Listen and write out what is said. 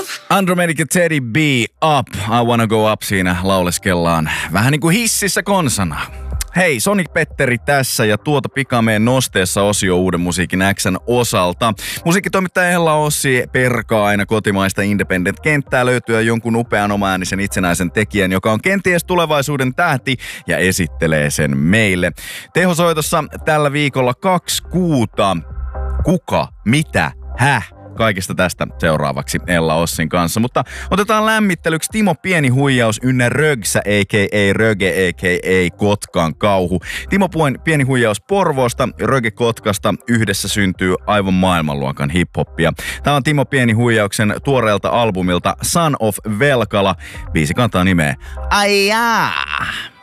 Andromeda Teddy B, Up, I Wanna Go Up siinä lauleskellaan. Vähän niin kuin hississä konsana. Hei, Sonic Petteri tässä ja tuota pikaa meidän nosteessa osio uuden musiikin X:n osalta. Musiikkitoimittaja Ella Ossi perkaa aina kotimaista independent-kenttää löytyä jonkun upean omaäänisen itsenäisen tekijän, joka on kenties tulevaisuuden tähti ja esittelee sen meille. Tehosoitossa tällä viikolla 2 kuuta. Kuka? Mitä? Häh? Kaikesta tästä seuraavaksi Ella Ossin kanssa. Mutta otetaan lämmittelyksi Timo Pieni Huijaus ynnä Rögsä, a.k.a. Röge, a.k.a. Kotkan kauhu. Timo Pieni Huijaus Porvoosta, Röge Kotkasta. Yhdessä syntyy aivan maailmanluokan hiphoppia. Tämä on Timo Pieni Huijauksen tuoreelta albumilta Son of Velkala. Biisi kantaa nimeä Ai jaa.